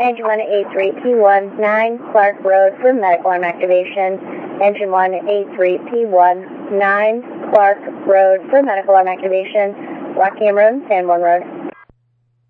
Engine 183P19 Clark Road for medical arm activation. Engine 183P19 Clark Road for medical arm activation. Rockingham Road, San Juan Road.